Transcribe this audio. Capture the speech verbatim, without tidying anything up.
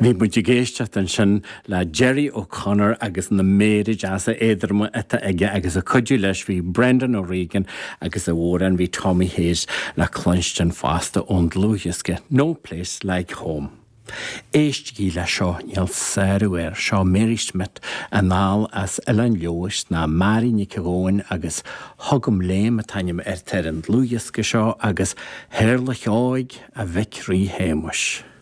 Bhí mu géisteach an sin le Jerry O'Connor agus na méid as a éidirma ita aige agus a cuidiú leis bhí Brendan O'Regan agus a bhóran bhí Tommy Hayes le clunstan fásta ón dlúthaisce. No place like home. Éist gí le seo neal saoir seo Mary Schmidt a náil as Ellen Lewis na Mary Nicogóin agus thugam léim a tainim ar teir an dlúthaisce seo agus Herla Cheáig a bheith rí héimis.